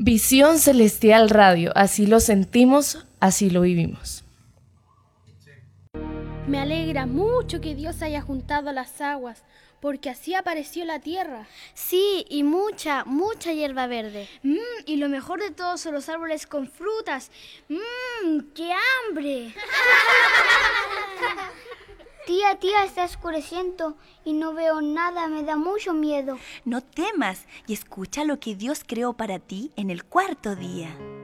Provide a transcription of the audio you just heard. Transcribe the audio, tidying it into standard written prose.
Visión Celestial Radio, así lo sentimos, así lo vivimos. Me alegra mucho que Dios haya juntado las aguas, porque así apareció la tierra. Sí, y mucha hierba verde. Y lo mejor de todo son los árboles con frutas. ¡Qué hambre! Tía, está oscureciendo y no veo nada, me da mucho miedo. No temas y escucha lo que Dios creó para ti en el cuarto día.